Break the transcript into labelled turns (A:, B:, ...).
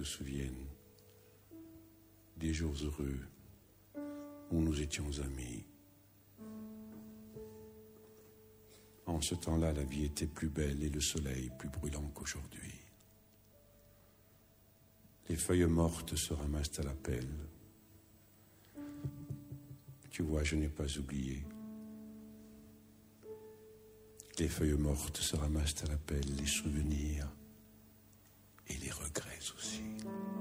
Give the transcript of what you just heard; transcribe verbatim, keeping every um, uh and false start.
A: te souviennes des jours heureux où nous étions amis. En ce temps-là, la vie était plus belle et le soleil plus brûlant qu'aujourd'hui. Les feuilles mortes se ramassent à la pelle. Tu vois, je n'ai pas oublié. Les feuilles mortes se ramassent à la pelle, les souvenirs